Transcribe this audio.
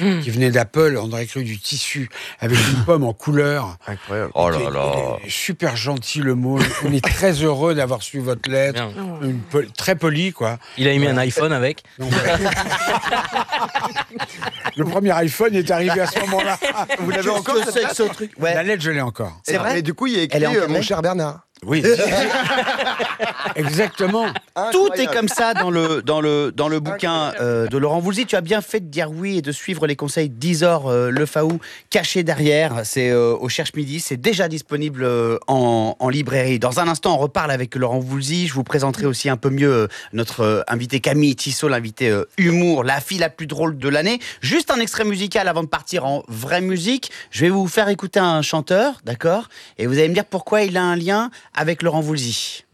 qui venait d'Apple. On aurait cru du tissu avec une pomme en couleur. Incroyable. Oh là là. Il est super gentil, le mot. On est très heureux d'avoir su votre lettre. Très poli, quoi. Il a émis un iPhone avec. Donc, le premier iPhone est arrivé à ce moment-là. Vous l'avez encore ce truc. La Ouais. lettre, je l'ai encore. C'est vrai. Et du coup, il y a écrit Elle est encadrée Mon cher Bernard. Oui. Exactement. Tout est comme ça dans le bouquin de Laurent Voulzy. Tu as bien fait de dire oui et de suivre les conseils d'Isor Le Faou, caché derrière. C'est au Cherche Midi. C'est déjà disponible en librairie. Dans un instant, on reparle avec Laurent Voulzy. Je vous présenterai aussi un peu mieux notre invité Camille Tissot, l'invité humour, la fille la plus drôle de l'année. Juste un extrait musical avant de partir en vraie musique. Je vais vous faire écouter un chanteur, d'accord ? Et vous allez me dire pourquoi il a un lien avec Laurent Voulzy.